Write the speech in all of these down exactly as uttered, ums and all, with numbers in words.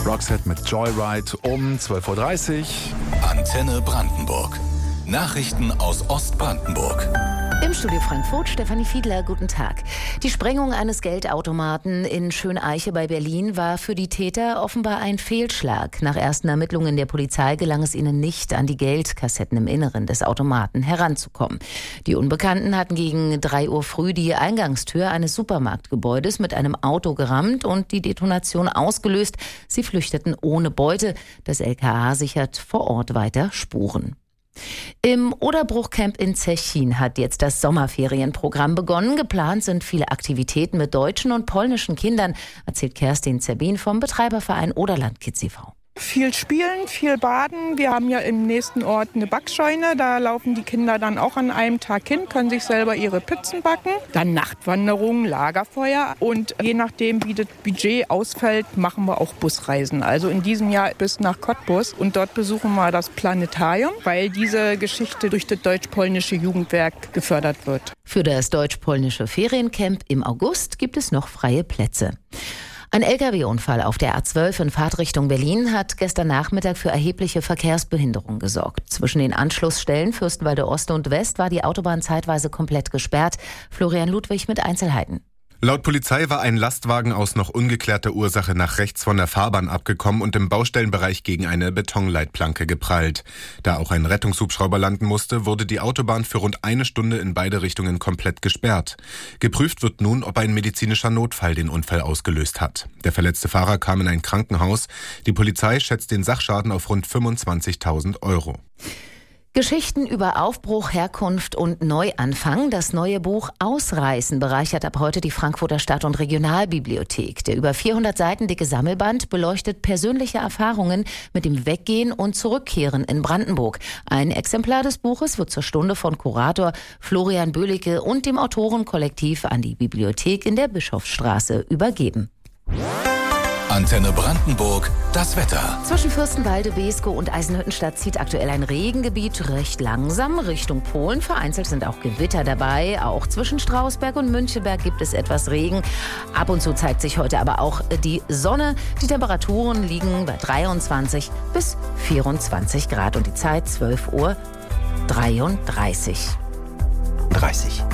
Roxette mit Joyride um zwölf Uhr dreißig. Antenne Brandenburg. Nachrichten aus Ostbrandenburg. Im Studio Frankfurt, Stefanie Fiedler, guten Tag. Die Sprengung eines Geldautomaten in Schöneiche bei Berlin war für die Täter offenbar ein Fehlschlag. Nach ersten Ermittlungen der Polizei gelang es ihnen nicht, an die Geldkassetten im Inneren des Automaten heranzukommen. Die Unbekannten hatten gegen drei Uhr früh die Eingangstür eines Supermarktgebäudes mit einem Auto gerammt und die Detonation ausgelöst. Sie flüchteten ohne Beute. Das L K A sichert vor Ort weiter Spuren. Im Oderbruchcamp in Zechin hat jetzt das Sommerferienprogramm begonnen. Geplant sind viele Aktivitäten mit deutschen und polnischen Kindern, erzählt Kerstin Zerbin vom Betreiberverein Oderland Kids e V. Viel spielen, viel baden. Wir haben ja im nächsten Ort eine Backscheune. Da laufen die Kinder dann auch an einem Tag hin, können sich selber ihre Pizzen backen. Dann Nachtwanderungen, Lagerfeuer. Und je nachdem, wie das Budget ausfällt, machen wir auch Busreisen. Also in diesem Jahr bis nach Cottbus. Und dort besuchen wir das Planetarium, weil diese Geschichte durch das deutsch-polnische Jugendwerk gefördert wird. Für das deutsch-polnische Feriencamp im August gibt es noch freie Plätze. Ein L K W-Unfall auf der A zwölf in Fahrtrichtung Berlin hat gestern Nachmittag für erhebliche Verkehrsbehinderung gesorgt. Zwischen den Anschlussstellen Fürstenwalde Ost und West war die Autobahn zeitweise komplett gesperrt. Florian Ludwig mit Einzelheiten. Laut Polizei war ein Lastwagen aus noch ungeklärter Ursache nach rechts von der Fahrbahn abgekommen und im Baustellenbereich gegen eine Betonleitplanke geprallt. Da auch ein Rettungshubschrauber landen musste, wurde die Autobahn für rund eine Stunde in beide Richtungen komplett gesperrt. Geprüft wird nun, ob ein medizinischer Notfall den Unfall ausgelöst hat. Der verletzte Fahrer kam in ein Krankenhaus. Die Polizei schätzt den Sachschaden auf rund fünfundzwanzigtausend Euro. Geschichten über Aufbruch, Herkunft und Neuanfang. Das neue Buch Ausreißen bereichert ab heute die Frankfurter Stadt- und Regionalbibliothek. Der über vierhundert Seiten dicke Sammelband beleuchtet persönliche Erfahrungen mit dem Weggehen und Zurückkehren in Brandenburg. Ein Exemplar des Buches wird zur Stunde von Kurator Florian Böhlicke und dem Autorenkollektiv an die Bibliothek in der Bischofsstraße übergeben. Antenne Brandenburg, das Wetter. Zwischen Fürstenwalde, Beeskow und Eisenhüttenstadt zieht aktuell ein Regengebiet recht langsam Richtung Polen. Vereinzelt sind auch Gewitter dabei. Auch zwischen Strausberg und Münchenberg gibt es etwas Regen. Ab und zu zeigt sich heute aber auch die Sonne. Die Temperaturen liegen bei dreiundzwanzig bis vierundzwanzig Grad und die Zeit zwölf Uhr dreiunddreißig. dreißig.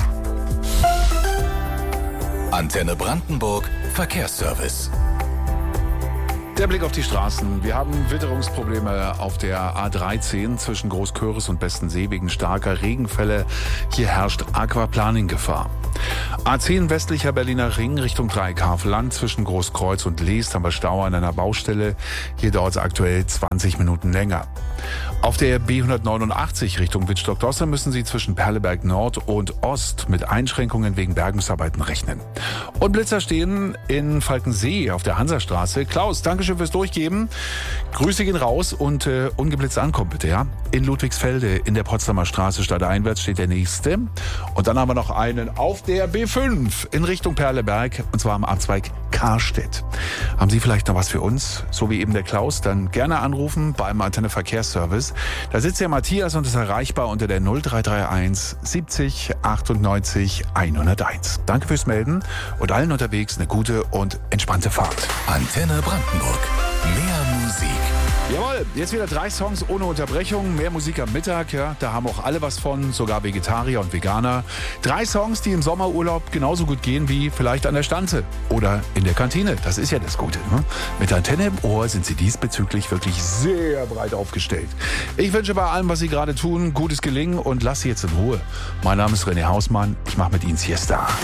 Antenne Brandenburg, Verkehrsservice. Der Blick auf die Straßen. Wir haben Witterungsprobleme auf der A dreizehn zwischen Großköris und Bestensee wegen starker Regenfälle. Hier herrscht Aquaplaning-Gefahr. A zehn westlicher Berliner Ring Richtung Dreieckhavelland zwischen Großkreuz und Leest haben wir Stau an einer Baustelle. Hier dauert es aktuell zwanzig Minuten länger. Auf der B hundertneunundachtzig Richtung Wittstock-Dosse müssen Sie zwischen Perleberg Nord und Ost mit Einschränkungen wegen Bergungsarbeiten rechnen. Und Blitzer stehen in Falkensee auf der Hansastraße. Klaus, Dankeschön fürs Durchgeben. Grüße gehen raus und äh, ungeblitzt ankommen bitte, ja? In Ludwigsfelde in der Potsdamer Straße stadteinwärts steht der nächste. Und dann haben wir noch einen auf der B fünf in Richtung Perleberg und zwar am Abzweig Karstedt. Haben Sie vielleicht noch was für uns, so wie eben der Klaus, dann gerne anrufen beim Antenne Verkehrsservice. Da sitzt der Matthias und ist erreichbar unter der null drei drei eins siebzig achtundneunzig hunderteins. Danke fürs Melden und allen unterwegs eine gute und entspannte Fahrt. Antenne Brandenburg. Mehr Musik. Jawohl, jetzt wieder drei Songs ohne Unterbrechung, mehr Musik am Mittag, ja, da haben auch alle was von, sogar Vegetarier und Veganer. Drei Songs, die im Sommerurlaub genauso gut gehen wie vielleicht an der Stanze oder in der Kantine, das ist ja das Gute. Ne? Mit Antenne im Ohr sind Sie diesbezüglich wirklich sehr breit aufgestellt. Ich wünsche bei allem, was Sie gerade tun, gutes Gelingen und lasse Sie jetzt in Ruhe. Mein Name ist René Hausmann, ich mache mit Ihnen Siesta.